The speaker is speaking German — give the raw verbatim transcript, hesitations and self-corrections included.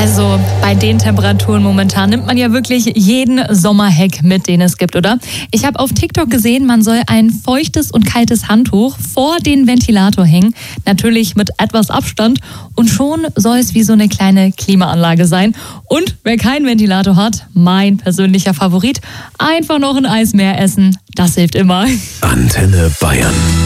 Also bei den Temperaturen momentan nimmt man ja wirklich jeden Sommerhack mit, den es gibt, oder? Ich habe auf TikTok gesehen, man soll ein feuchtes und kaltes Handtuch vor den Ventilator hängen. Natürlich mit etwas Abstand. Und schon soll es wie so eine kleine Klimaanlage sein. Und wer keinen Ventilator hat, mein persönlicher Favorit, einfach noch ein Eis mehr essen. Das hilft immer. Antenne Bayern.